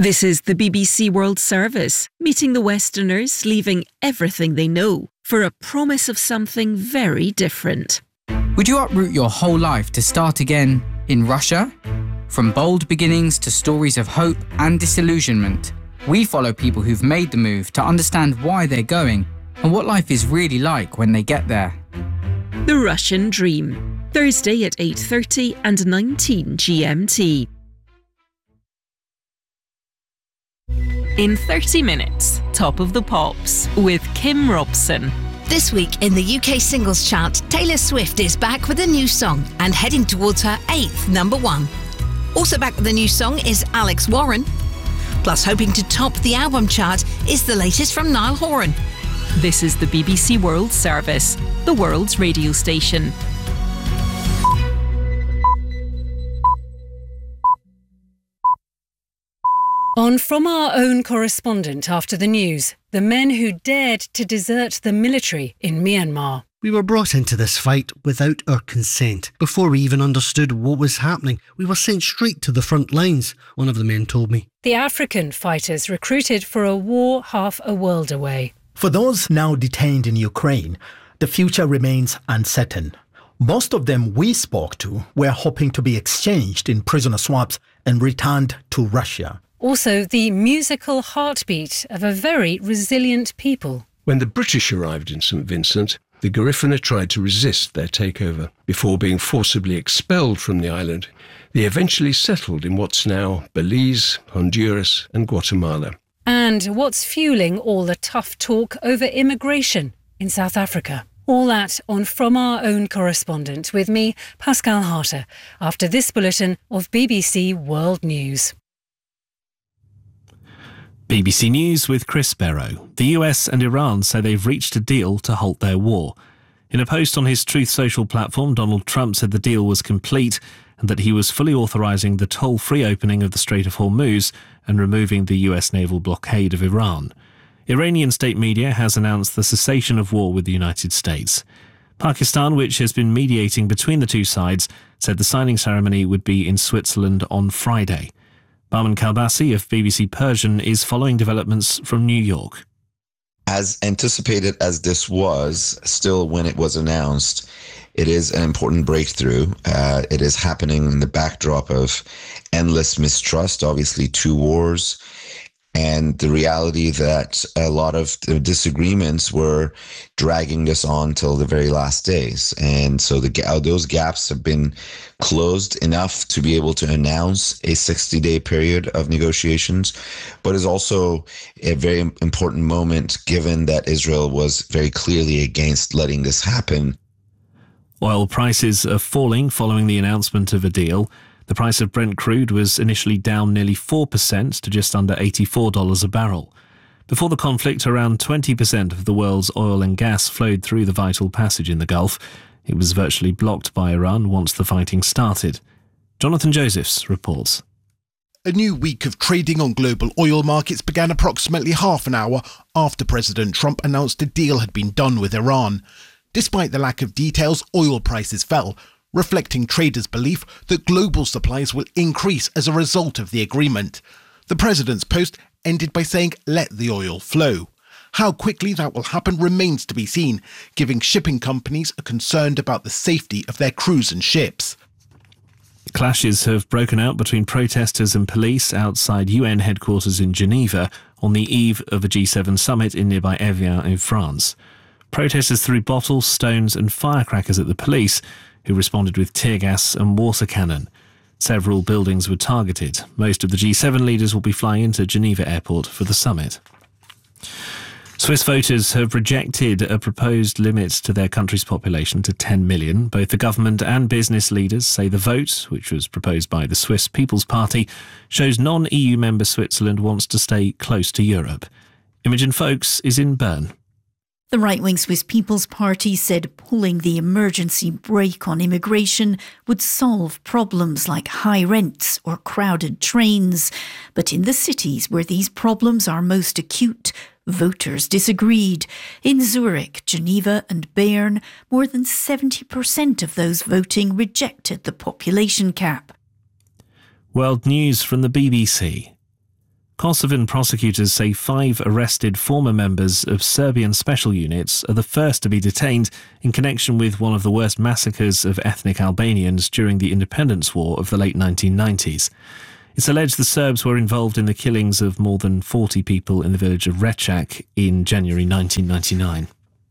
This is the BBC World Service, meeting the Westerners, leaving everything they know for a promise of something very different. Would you uproot your whole life to start again in Russia? From bold beginnings to stories of hope and disillusionment, we follow people who've made the move to understand why they're going and what life is really like when they get there. The Russian Dream, Thursday at 8:30 and 19 GMT. In 30 minutes, Top of the Pops with Kim Robson. This week in the UK singles chart, Taylor Swift is back with a new song and heading towards her 8th number one. Also back with a new song is Alex Warren. Plus, hoping to top the album chart is the latest from Niall Horan. This is the BBC World Service, the world's radio station. On From Our Own Correspondent after the news, the men who dared to desert the military in Myanmar. We were brought into this fight without our consent. Before we even understood what was happening, we were sent straight to the front lines, one of the men told me. The African fighters recruited for a war half a world away. For those now detained in Ukraine, the future remains uncertain. Most of them we spoke to were hoping to be exchanged in prisoner swaps and returned to Russia. Also, the musical heartbeat of a very resilient people. When the British arrived in St Vincent, the Garifuna tried to resist their takeover. Before being forcibly expelled from the island, they eventually settled in what's now Belize, Honduras and Guatemala. And what's fueling all the tough talk over immigration in South Africa? All that on From Our Own Correspondent with me, Pascal Harter, after this bulletin of BBC World News. BBC News with Chris Barrow. The US and Iran say they've reached a deal to halt their war. In a post on his Truth Social platform, Donald Trump said the deal was complete and that he was fully authorising the toll-free opening of the Strait of Hormuz and removing the US naval blockade of Iran. Iranian state media has announced the cessation of war with the United States. Pakistan, which has been mediating between the two sides, said the signing ceremony would be in Switzerland on Friday. Barman Kalbasi of BBC Persian is following developments from New York. As anticipated as this was, still when it was announced, it is an important breakthrough. It is happening in the backdrop of endless mistrust, obviously 2 wars, and the reality that a lot of the disagreements were dragging us on till the very last days. And so those gaps have been closed enough to be able to announce a 60-day period of negotiations, but is also a very important moment given that Israel was very clearly against letting this happen. Oil prices are falling following the announcement of a deal. The price of Brent crude was initially down nearly 4% to just under $84 a barrel. Before the conflict, around 20% of the world's oil and gas flowed through the vital passage in the Gulf. It was virtually blocked by Iran once the fighting started. Jonathan Josephs reports. A new week of trading on global oil markets began approximately half an hour after President Trump announced a deal had been done with Iran. Despite the lack of details, oil prices fell, reflecting traders' belief that global supplies will increase as a result of the agreement. The president's post ended by saying, "Let the oil flow." How quickly that will happen remains to be seen, giving shipping companies are concerned about the safety of their crews and ships. Clashes have broken out between protesters and police outside UN headquarters in Geneva on the eve of a G7 summit in nearby Evian in France. Protesters threw bottles, stones and firecrackers at the police, who responded with tear gas and water cannon. Several buildings were targeted. Most of the G7 leaders will be flying into Geneva Airport for the summit. Swiss voters have rejected a proposed limit to their country's population to 10 million. Both the government and business leaders say the vote, which was proposed by the Swiss People's Party, shows non-EU member Switzerland wants to stay close to Europe. Imogen Folks is in Bern. The right-wing Swiss People's Party said pulling the emergency brake on immigration would solve problems like high rents or crowded trains. But in the cities where these problems are most acute, voters disagreed. In Zurich, Geneva and Bern, more than 70% of those voting rejected the population cap. World news from the BBC. Kosovan prosecutors say 5 arrested former members of Serbian special units are the first to be detained in connection with one of the worst massacres of ethnic Albanians during the independence war of the late 1990s. It's alleged the Serbs were involved in the killings of more than 40 people in the village of Rečak in January 1999.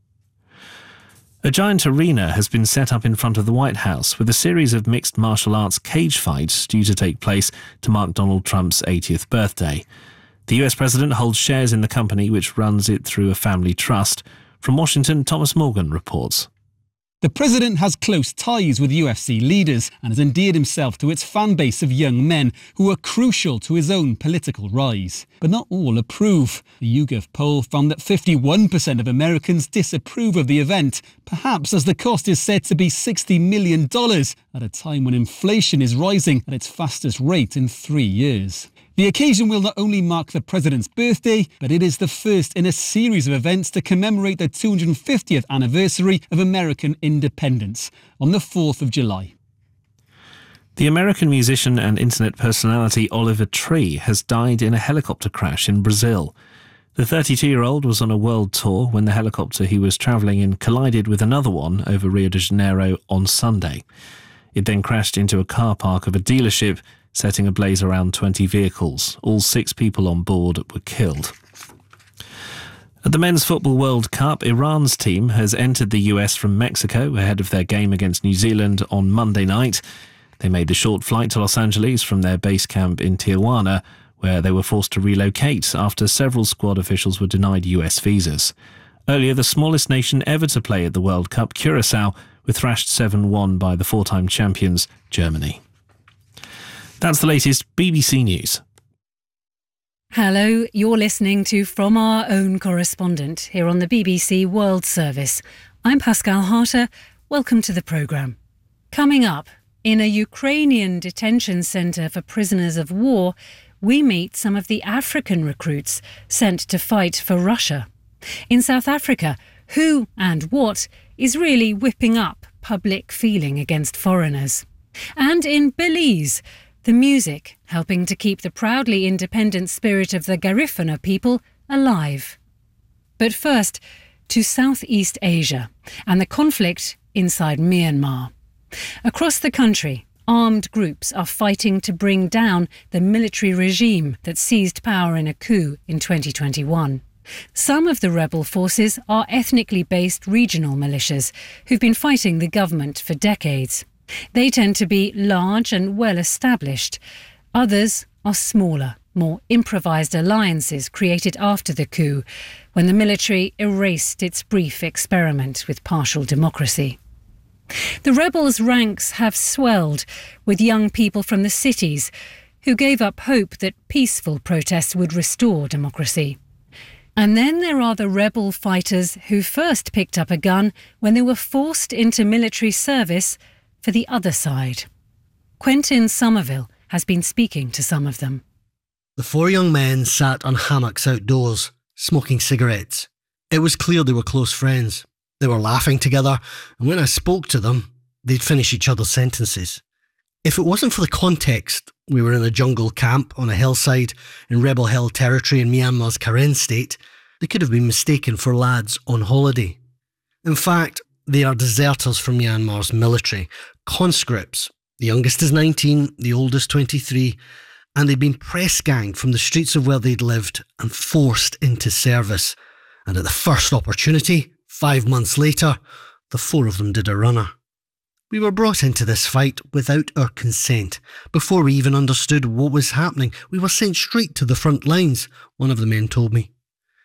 A giant arena has been set up in front of the White House with a series of mixed martial arts cage fights due to take place to mark Donald Trump's 80th birthday. The US president holds shares in the company, which runs it through a family trust. From Washington, Thomas Morgan reports. The president has close ties with UFC leaders and has endeared himself to its fan base of young men who are crucial to his own political rise. But not all approve. The YouGov poll found that 51% of Americans disapprove of the event, perhaps as the cost is said to be $60 million at a time when inflation is rising at its fastest rate in 3 years. The occasion will not only mark the president's birthday, but it is the first in a series of events to commemorate the 250th anniversary of American independence on the 4th of July. The American musician and internet personality Oliver Tree has died in a helicopter crash in Brazil. The 32-year-old was on a world tour when the helicopter he was travelling in collided with another one over Rio de Janeiro on Sunday. It then crashed into a car park of a dealership, setting ablaze around 20 vehicles. All 6 people on board were killed. At the Men's Football World Cup, Iran's team has entered the US from Mexico ahead of their game against New Zealand on Monday night. They made the short flight to Los Angeles from their base camp in Tijuana, where they were forced to relocate after several squad officials were denied US visas. Earlier, the smallest nation ever to play at the World Cup, Curaçao, were thrashed 7-1 by the 4-time champions, Germany. That's the latest BBC News. Hello, you're listening to From Our Own Correspondent here on the BBC World Service. I'm Pascal Harter. Welcome to the programme. Coming up, in a Ukrainian detention centre for prisoners of war, we meet some of the African recruits sent to fight for Russia. In South Africa, who and what is really whipping up public feeling against foreigners? And in Belize, the music helping to keep the proudly independent spirit of the Garifuna people alive. But first, to Southeast Asia and the conflict inside Myanmar. Across the country, armed groups are fighting to bring down the military regime that seized power in a coup in 2021. Some of the rebel forces are ethnically based regional militias who've been fighting the government for decades. They tend to be large and well established. Others are smaller, more improvised alliances created after the coup, when the military erased its brief experiment with partial democracy. The rebels' ranks have swelled with young people from the cities who gave up hope that peaceful protests would restore democracy. And then there are the rebel fighters who first picked up a gun when they were forced into military service for the other side. Quentin Somerville has been speaking to some of them. The 4 young men sat on hammocks outdoors, smoking cigarettes. It was clear they were close friends. They were laughing together, and when I spoke to them, they'd finish each other's sentences. If it wasn't for the context, we were in a jungle camp on a hillside in rebel-held territory in Myanmar's Karen state, they could have been mistaken for lads on holiday. In fact, they are deserters from Myanmar's military, conscripts. The youngest is 19, the oldest 23, and they'd been press-ganged from the streets of where they'd lived and forced into service. And at the first opportunity, 5 months later, the 4 of them did a runner. We were brought into this fight without our consent. Before we even understood what was happening, we were sent straight to the front lines, one of the men told me.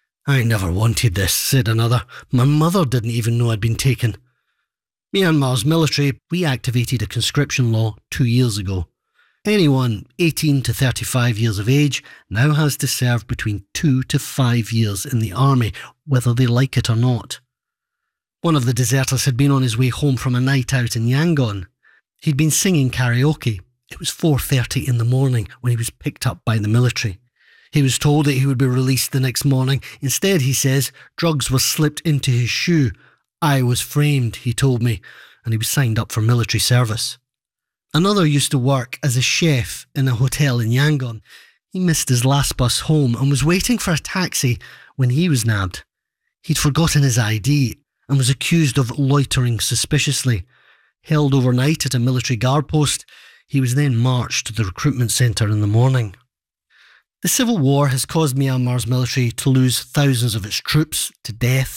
I never wanted this, said another. My mother didn't even know I'd been taken. Myanmar's military reactivated a conscription law 2 years ago. Anyone 18 to 35 years of age now has to serve between 2 to 5 years in the army, whether they like it or not. One of the deserters had been on his way home from a night out in Yangon. He'd been singing karaoke. It was 4:30 in the morning when he was picked up by the military. He was told that he would be released the next morning. Instead, he says, drugs were slipped into his shoe. I was framed, he told me, and he was signed up for military service. Another used to work as a chef in a hotel in Yangon. He missed his last bus home and was waiting for a taxi when he was nabbed. He'd forgotten his ID and was accused of loitering suspiciously. Held overnight at a military guard post, he was then marched to the recruitment centre in the morning. The civil war has caused Myanmar's military to lose thousands of its troops to death